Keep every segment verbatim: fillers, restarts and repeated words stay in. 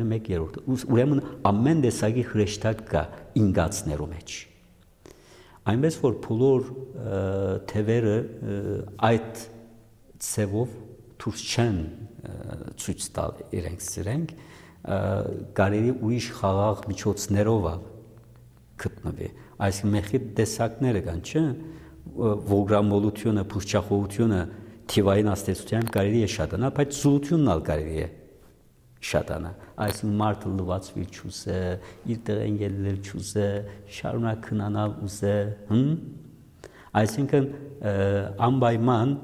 է մեկ երրորդը։ Ուրեմն ամեն տեսակի հրեշտակ կա ինգացներու մեջ։ Այնպես որ բոլոր թևերը այդ ցևով դուրս չեն ցույց տալ իրենք սրանք, կարելի ուրիշ խաղաղ միջոցներով գտնվի։ Այսինքն մեխի տեսակները կան, չէ՞, ոգրամոլությունը, փուշչախոհությունը թիվային աստեցությամբ կարելի է շատանալ, բայց զուլությունն ալ կարելի է շատանալ։ Այսինքն մարդը լվացվի չուզե, իր տեղեն ելնել չուզե, շարունակ քնանալ ուզե, հմ։ Այսինքն անպայման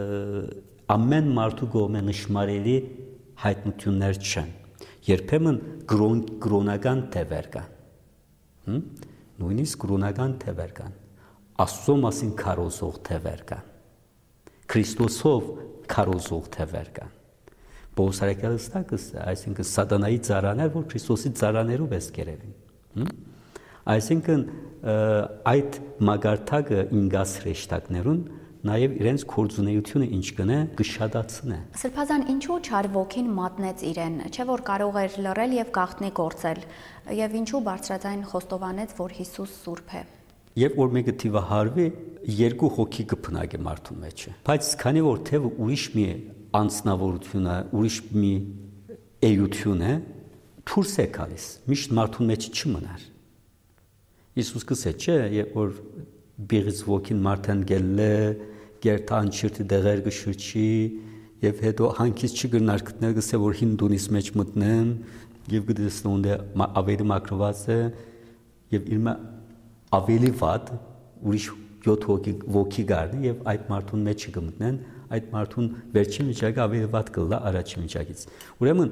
ամեն մարդու կողմէ նշմարելի հայտնություններ չեն։ Երբեմն կրոնական թևեր կան, նույնիսկ կրոնական թևեր կան, Աստծո մասին քարոզող թևեր կան, Քրիստոսով քարոզող թևեր կան։ Պողոս արաքյալը ստակս, այսինքն սատանայի ծառաներ, որ Քրիստոսի ծառաներով ես կերևին։ Այսինքն այդ մագարտակը ինգաս հրեշտակներուն նաև իրենց կորձունեությունը ինչ կնե կշատացնե։ Սրբազան ինչու չար ոգին մատնեց իրեն, չէ որ կարող էր լռել եւ գաղտնի գործել, եւ ինչու բարձրաձայն խոստովանեց, որ Հիսուս սուրբ է։ Երբ որ մեկը թիվահարվի, երկու հոգի կփնակի մարդու մեջը։ Բայց քանի որ թևը ուրիշ մի անձնավորություն է, ուրիշ մի էություն է, դուրս է գալիս, միշտ մարդու մեջ չմնար։ Հիսուս կսե չէ, երբ որ բիղից ոգին մարդան գելլե, գերտան չիրտի դեղեր կշրջի, եւ հետո հանքից չգրնար գտնել, կսե որ հինդունիս մեջ մտնեն, եւ գտեսնուն դե ավելի մակրված է, եւ իր ավելի վատ ուրիշ յոթ հոգի ոգի գարնի եւ այդ մարդուն մեջ կմտնեն, այդ մարդուն վերջին միջակը ավելի վատ կլա առաջին միջակից։ Ուրեմն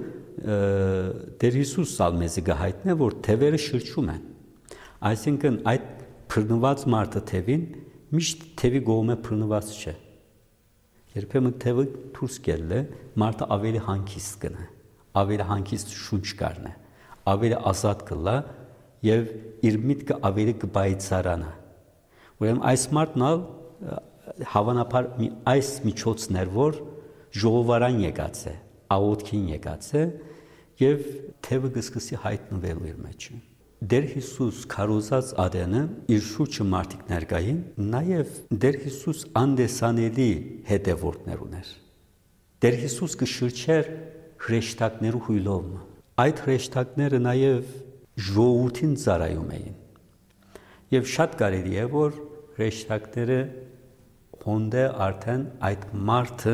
Տեր Հիսուս ալմեզի գահայտնե որ թևերը շրջում են։ Այսինքն այդ փռնված մարդը թևին միշտ թևի գողմե փռնված չէ։ Երբեմն թևը դուրս գելը մարդը ավելի հանգիստ կնա, ավելի հանգիստ շունչ կառնա, ավելի ազատ կլա եւ իր միտքը ավելի կբայծարանա։ Ուրեմն այս մարդն ալ հավանաբար մի այս միջոցներ որ ժողովարան եկած է, աղոթքին եկած է եւ թևը կսկսի հայտնվելու իր մեջ։ Դեր Հիսուս քարոզած ադենը իր շուրջը մարդիկ ներկային, նաեւ Դեր Հիսուս անդեսանելի հետևորդներ ուներ։ Դեր Հիսուս կշրջեր հրեշտակներու հույլով։ Այդ հրեշտակները նաեւ ժողովրդին ծառայում էին։ Եվ շատ կարելի է որ հրեշտակները հոնդե արդեն այդ մարդը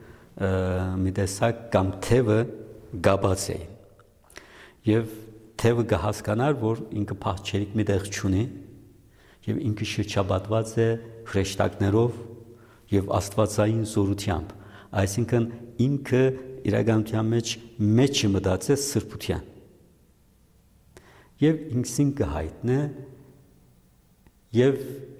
մի տեսակ կամ թևը գաբած էին։ Եվ թևը կհասկանար, որ ինքը փախչելիք մի տեղ չունի եւ ինքը շրջապատված է հրեշտակներով եւ աստվածային զորությամբ, այսինքն ինքը իրականության մեջ մեջը մտածե սրբության եւ ինքսին կհայտնե եւ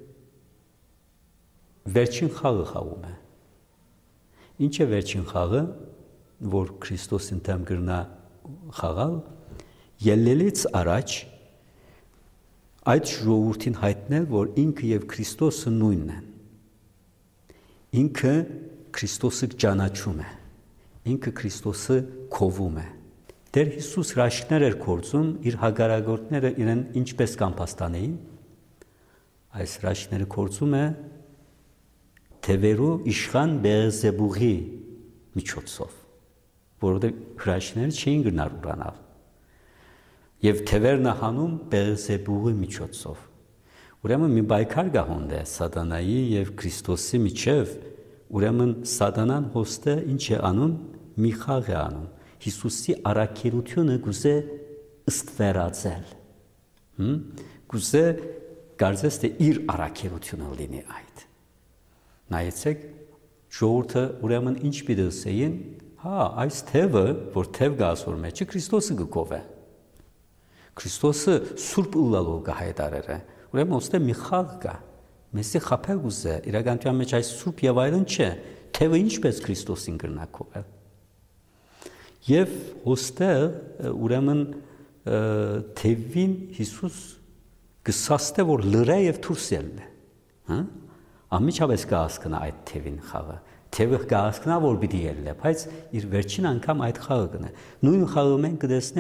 վերջին խաղը խաղում է։ Ինչ է վերջին խաղը, որ Քրիստոսին դեմ գրնա խաղալ, ելնելից առաջ այդ ժողովրդին հայտնել, որ ինքը եւ Քրիստոսը նույնն են։ Ինքը Քրիստոսը ճանաչում է, ինքը Քրիստոսը քովում է։ Տեր Հիսուս հրաշքներ էր կործում, իր հագարագործները իրեն ինչպես կամփաստանեին, այս հրաշքները կործում է թևերու իշխան Բեելզեբուղի միջոցով, որովհետև հրաշքները չէին գնար ուրանալ։ Եվ թևերն հանում Բեելզեբուղի միջոցով։ Ուրեմն մի բայկար կա հոնդե սատանայի եւ Քրիստոսի միջև, ուրեմն սատանան հոստը ինչ է անում, մի խաղ է անում։ Հիսուսի առաքելությունը գուզե ըստվերացել։ Հմ գուզե կարծես թե իր առաքելությունը լինի այդ։ Նայեցեք ժողովուրդը ուրեմն ինչ պիտի ասեին, հա, այս թևը, որ թև գա ասոր մեջը Քրիստոսը գկով է։ Քրիստոսը սուրբ ուլալով կհայտարեր է։ Ուրեմն ոստե մի խաղ կա։ Մեսի խափել գուզե, իրականության մեջ այս սուրբ եւ այլն չէ, թևը ինչպես Քրիստոսին գրնակով է։ Եվ ոստեղ ուրեմն թևին Հիսուս կսաստե որ լրե եւ դուրս ելնե, հա։ Ամիջապես կհասկանա այդ թևին խաղը։ Թևը կհասկանա որ պիտի ելնե, բայց իր վերջին անգամ այդ խաղը կնե։ Նույն խաղը մենք կտեսնենք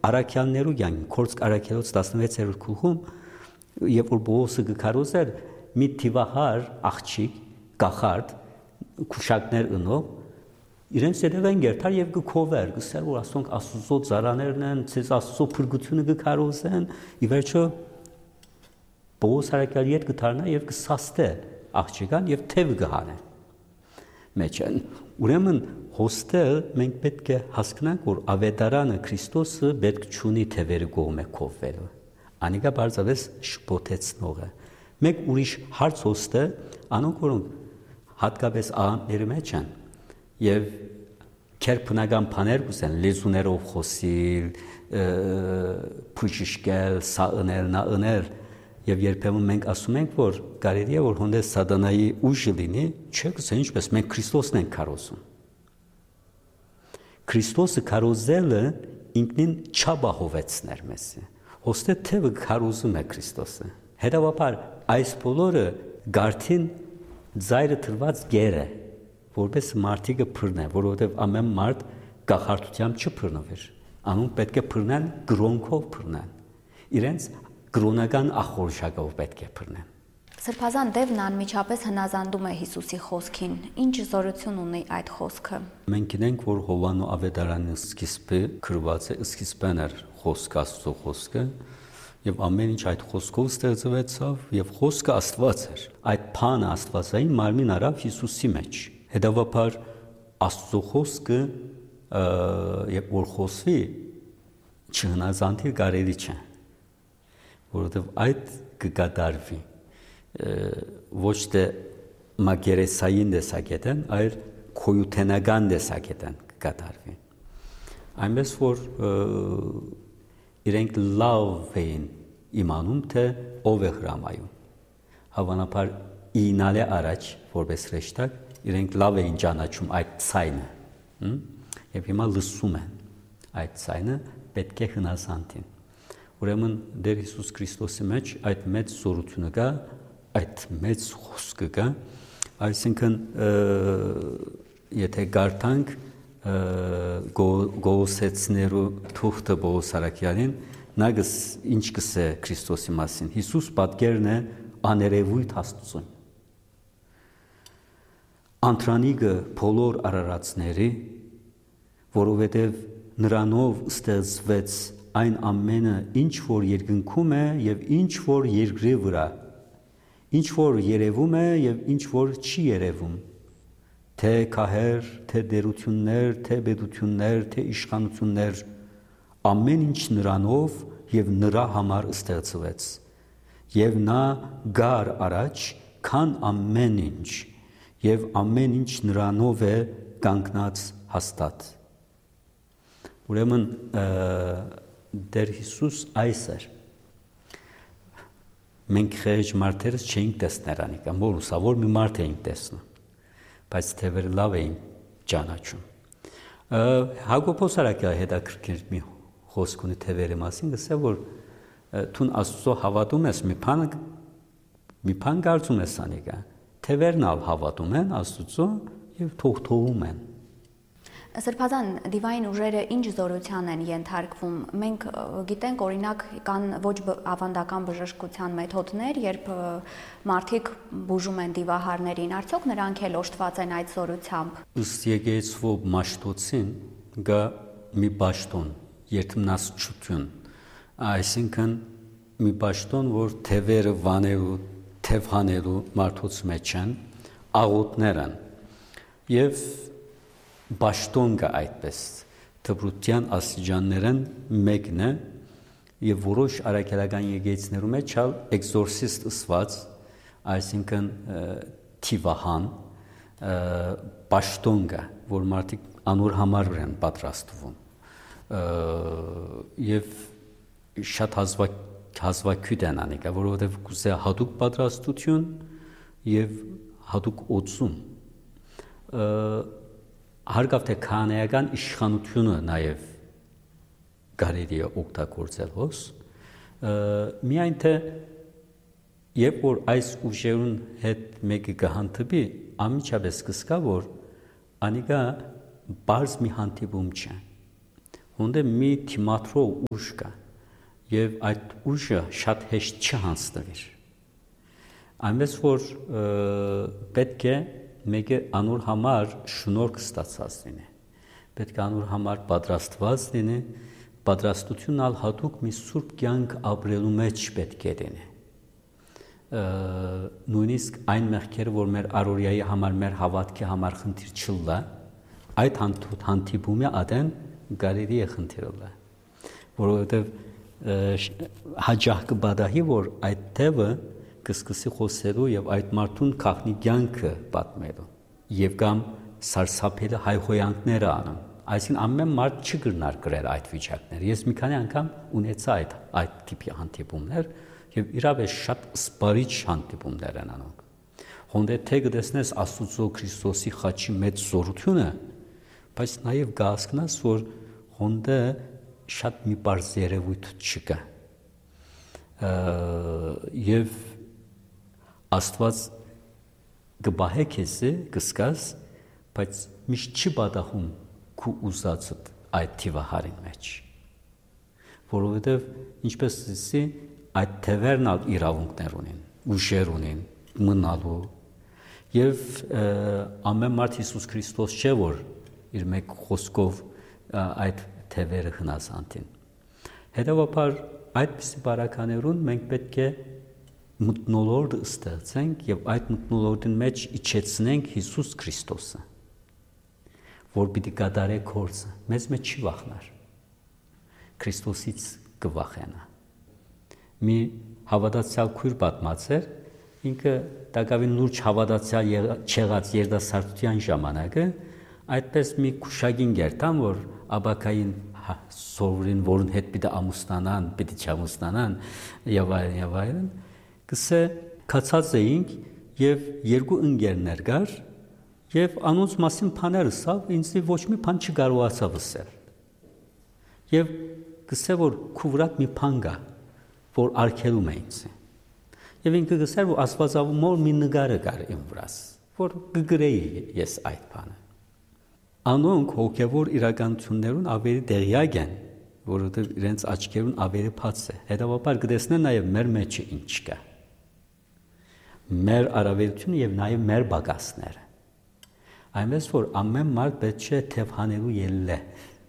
Արաքյաններու յան Կորցք արաքելոց տասնվեցերորդ գլխում երբ որ Պողոսը գկարոզեր մի թիվահար աղջիկ գախարդ քուշակներ ընով իրենց երևեն գերտար եւ գքովեր գսեր որ ասոնք Աստծո ծառաներն են ցեզ Աստծո փրկությունը գկարոզեն ի վերջո Պողոս արաքյալի հետ գտարնա եւ գսաստե աղջիկան եւ թևը գհանեն մեջն ուրեմն հոստել մենք պետք է հասկանանք որ ավետարանը Քրիստոսը պետք չունի թևերը կողմը կովվելու անիկա բարձավես շփոթեցնողը մեկ ուրիշ հարց հոստը անոնք որոնք հատկապես աղանդների մեջ են եւ քերբնական բաներ կուսեն լեզուներով խոսիլ փուշիշկել սաընել նաընել եւ երբեմն մենք ասում ենք որ կարելի է որ հոնդես սատանայի ուժը լինի չէ գսե ինչպես մենք Քրիստոսն ենք քարոզում Քրիստոսը քարոզելը ինքնին չաբահովեցներ մեզ հոստե թևը քարոզում է Քրիստոսը հետեւաբար այս բոլորը գարթին ծայրը թրված գեր է որպես մարդիկը փռնեն որովհետև ամեն մարդ գախարտությամբ չփռնվեր անուն պետք է փռնեն գրոնքով փռնեն իրենց գրոնական ախորժակով պետք է փռնեն Սրբազան Դևն անմիջապես հնազանդում է Հիսուսի խոսքին ինչ զորություն ունի այդ խոսքը Մենք գիտենք որ Հովանու ավետարանի սկիզբը գրված է սկիզբն էր խոսքը Աստծո խոսքը եւ ամեն ինչ այդ խոսքով ստեղծվեցավ եւ խոսքը Աստված էր այդ բանը Աստվածային մարմին արավ Հիսուսի մեջ հետեւաբար Աստծո խոսքը երբ որ խոսվի չհնազանդի կարելի չէ որովհետեւ այդ կգադարվի ոչ թե մագերեսային դեսակետեն այլ քոյութենական դեսակետեն կգադարվի այնպես որ իրենք լավ էին իմանում թե ով է հրամայում հավանաբար ինալե առաջ որպես ռեշտակ իրենք լավ էին ճանաչում այդ ցայնը եւ հիմա լսում են այդ ցայնը պետք է հնազանդին ուրեմն Տեր Հիսուս Քրիստոսի մեջ այդ մեծ զորությունը կա այդ մեծ խոսքը կա այսինքն եթե գարտանք գոսեցներու թուղթը Պողոս արաքյալին նա ինչ կսե Քրիստոսի մասին Հիսուս պատկերն է աներևույթ Աստծուն Անտրանիգը բոլոր արարածների որովհետև նրանով ստեղծվեց այն ամենը ինչ որ երկնքում է եւ ինչ որ երկրի վրա ինչ որ երևում է եւ ինչ որ չի երևում թե քահեր, թե դերություններ, թե բեդություններ, թե իշխանություններ, ամեն ինչ նրանով եւ նրա համար ստեղծվեց։ Եվ նա գար առաջ, քան ամեն ինչ, եւ ամեն ինչ նրանով է կանգնած հաստատ։ Ուրեմն Տեր Հիսուս այս էր։ Մենք խեղճ մարդերս չէինք տեսներ անիկա, մորուսավոր մի մարդ էինք տեսնում։ Բայց թևերը լավ էին ճանաչում։ Հակոբոս արաքյալի հետաքրքիր մի խոսք ունի թևերի մասին, գսե որ թուն Աստծո հավատում ես մի բան մի բան կարծում ես անիկա։ Թևերն ալ հավատում են Աստծո եւ թողթողում են։ Սրբազան դիվային ուժերը ինչ զորության են ենթարկվում։ Մենք գիտենք օրինակ կան ոչ ավանդական բժշկության մեթոդներ, երբ մարդիկ բուժում են դիվահարներին, արդյոք նրանք էլ օժտված են այդ զորությամբ։ Ըստ եկեղեցու մաշտոցին գա մի պաշտոն, երթմնասչություն, այսինքն մի պաշտոն, որ թևերը վանելու, թև հանելու մարդուց մեջ են, աղոթներ են եւ Բաշտոն կա այդպես, թբրության աստիճաններն մեկն է եւ որոշ արաքելական եկեղեցիներում է չալ էքզորսիստ ըսված, այսինքն թիվահան, բաշտոն կա, որ մարդիկ անոր համար են պատրաստվում եւ շատ հազվակ հազվակյուտ են անիկա, որովհետեւ կուզե հատուկ պատրաստություն եւ հատուկ օծում Հարգավ թե քահանայական իշխանությունը նաև կարելի է օգտագործել հոս, միայն թե երբ որ այս ուժերուն հետ մեկը կհանդիպի, անմիջապես կսկա, որ անիկա բարձ մի հանդիպում չէ, Հոնդե մի թիմատրո ուժ կա եւ այդ ուժը շատ հեշտ չհանձնվիր։ Այնպես որ պետք է մեկը անոր համար շնորհք ստացած լինի։ Պետք է անոր համար պատրաստված լինի, պատրաստությունն ալ հատուկ մի սուրբ կյանք ապրելու մեջ պետք է լինի։ Նույնիսկ այն մեղքերը, որ մեր առօրյայի համար, մեր հավատքի համար խնդիր չլա, այդ հանդիպումը ադեն գարելի է խնդիրը, որովհետև հաջող կբադահի, որ այդ թևը կսկսի խոսելու եւ այդ մարդուն քաղնի կյանքը պատմելու եւ կամ սարսափելի հայհոյանքները անում։ Այսինքն ամեն մարդ չգրնար գրել այդ վիճակները։ Ես մի քանի անգամ ունեցա այդ այդ տիպի հանդիպումներ եւ իրավ է շատ սպարիչ հանդիպումներ են անում։ Հոնդե թե գտեսնես Աստծո Քրիստոսի խաչի մեծ զորությունը, բայց նաեւ գասկնաս, որ հոնդե շատ մի բարձ երևույթ չկա։ Եվ Աստված գբահե քեզի կսկաս, բայց միշտ չի բադախում քու ուզածդ այդ թիվահարին մեջ, որովհետև ինչպես ասի այդ թևերն ալ իրավունքներ ունին, ուժեր ունին մնալու եւ ամեն մարդ Հիսուս Քրիստոս չէ, որ իր մեկ խոսքով այդ թևերը հնազանդին։ Հետևաբար այդպիսի բարականերուն մենք պետք է մտնոլորտ ստեղծենք եւ այդ մտնոլորտին մեջ իջեցնենք Հիսուս Քրիստոսը, որ պիտի կատարե գործը, մեզ մեջ չի վախնար, Քրիստոսից կվախենա։ Մի հավատացյալ քույր պատմած էր, ինքը տակավին լուրջ հավատացյալ չեղած երիտասարդության ժամանակը այդպես մի քուշագին գերտան, որ աբակային սովորին, որն հետ պիտի ամուսնանան, պիտի չամուսնանան եւ այլն եւ այլն, կսե կացած էինք եւ երկու ընկերներ կար եւ անոնց մասին բաներ ասավ, ինձ ոչ մի բան չկարողացավ ասել։ Եվ կսե որ քուվրակ մի բան կա, որ արգելում է ինձ։ Եվ ինքը գսեր, որ Աստվածավումոր մի նկարը կար իմ վրաս, որ կգրեի ես այդ բանը։ Անոնք հոգևոր իրականություններուն ավելի տեղյակ են, որովհետև իրենց աչքերուն ավելի բաց է։ Հետևաբար կտեսնեն նաև մեր մեջը ինչ կա։ Մեր արավելությունը եւ նաև մեր բագասները։ Այնպես որ ամեն մարդ պետք է թևանելու ելլե։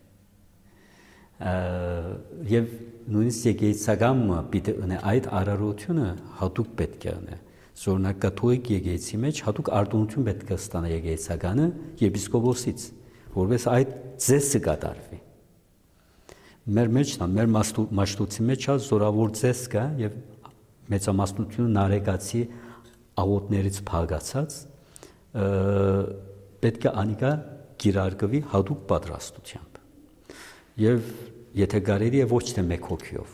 Եվ նույնիսկ եկեղեցագամը պիտի ունե այդ արարությունը հատուկ պետք է ունե։ Զորնակ կաթոլիկ եկեղեցի մեջ հատուկ արտոնություն պետք է ստանա եկեղեցագանը եպիսկոպոսից, որպես այդ ծեսը կատարվի։ Մեր մեջն է, մեր մաշտոցի մեջ է զորավոր ծես կա եւ մեծամասնությունը նարեկացի աղոտներից փագացած պետք է անիկա գիրարգվի հատուկ պատրաստությամբ։ Եվ եթե կարելի է ոչ թե մեկ հոգիով,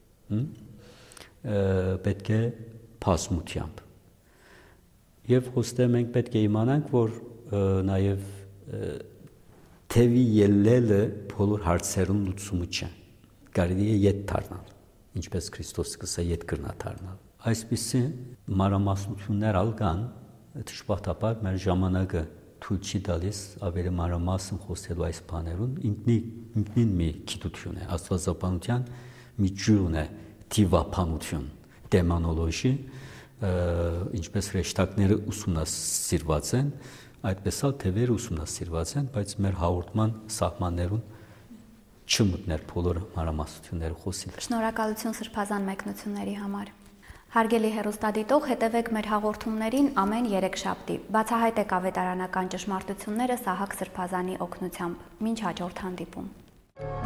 պետք է բազմությամբ։ Եվ հոստե մենք պետք է իմանանք, որ նաև թևի ելլելը բոլոր հարցերուն լուծումը չէ։ Կարելի է ետ դառնալ, ինչպես Քրիստոսը կսա ետ կրնա դառնալ։ Այսպիսի մանրամասնություններ ալ կան, դժբախտաբար մեր ժամանակը թույլ չի տալիս ավելի մանրամասն խոսելու այս բաներուն, ինքնին մի գիտություն է, աստվածաբանության մի ջուրն է, թիվապանություն, դեմանոլոգի, ինչպես հրեշտակները ուսումնասիրված են, այդպես էլ թևերը ուսումնասիրված են, բայց մեր հաղորդման սահմաններուն չմտներ բոլոր մանրամասնությունները խոսիլ։ Շնորհակալություն սրբազան մեկնությունների համար։ Հարգելի հեռուստադիտող, հետևեք մեր հաղորդումներին ամեն երեքշաբթի։ Բացահայտեք ավետարանական ճշմարտությունները Սահակ Սրբազանի օգնությամբ։ Մինչ հաջորդ հանդիպում։